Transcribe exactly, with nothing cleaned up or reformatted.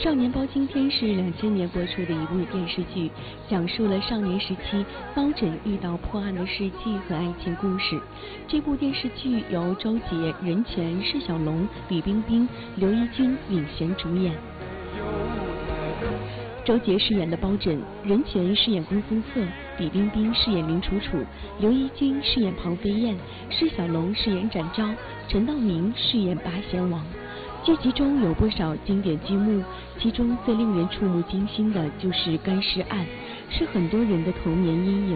《少年包青天》是两千年播出的一部电视剧，讲述了少年时期包拯遇到破案的事迹和爱情故事。这部电视剧由周杰、任泉、释小龙、李冰冰、刘奕君领衔主演。周杰饰演的包拯，任泉饰演公孙策，李冰冰饰演林楚楚，刘奕君饰演庞飞燕，释小龙饰演展昭，陈道明饰演八贤王。剧集中有不少经典剧目，其中最令人触目惊心的就是干尸案，是很多人的童年阴影。